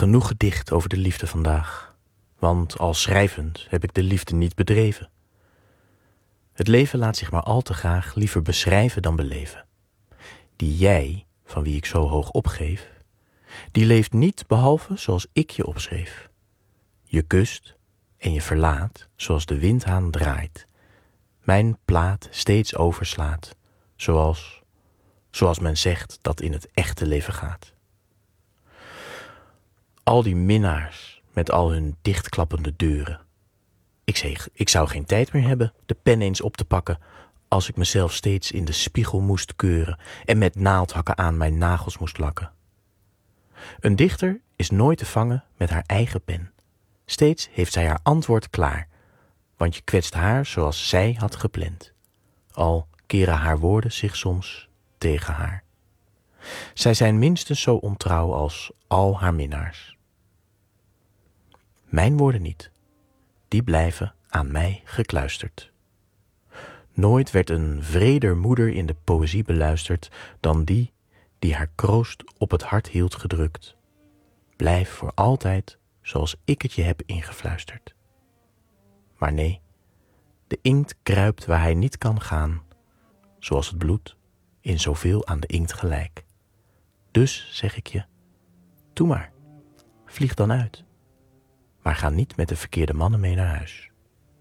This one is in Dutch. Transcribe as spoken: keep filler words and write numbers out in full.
Genoeg gedicht over de liefde vandaag, want al schrijvend heb ik de liefde niet bedreven. Het leven laat zich maar al te graag liever beschrijven dan beleven. Die jij, van wie ik zo hoog opgeef, die leeft niet behalve zoals ik je opschreef. Je kust en je verlaat, zoals de windhaan draait, mijn plaat steeds overslaat, zoals, zoals men zegt dat in het echte leven gaat. Al die minnaars met al hun dichtklappende deuren. Ik zeg, ik zou geen tijd meer hebben de pen eens op te pakken als ik mezelf steeds in de spiegel moest keuren en met naaldhakken aan mijn nagels moest lakken. Een dichter is nooit te vangen met haar eigen pen. Steeds heeft zij haar antwoord klaar, want je kwetst haar zoals zij had gepland. Al keren haar woorden zich soms tegen haar. Zij zijn minstens zo ontrouw als al haar minnaars. Mijn woorden niet, die blijven aan mij gekluisterd. Nooit werd een vreder moeder in de poëzie beluisterd dan die die haar kroost op het hart hield gedrukt. Blijf voor altijd zoals ik het je heb ingefluisterd. Maar nee, de inkt kruipt waar hij niet kan gaan, zoals het bloed in zoveel aan de inkt gelijk. Dus zeg ik je, doe maar, vlieg dan uit, maar ga niet met de verkeerde mannen mee naar huis.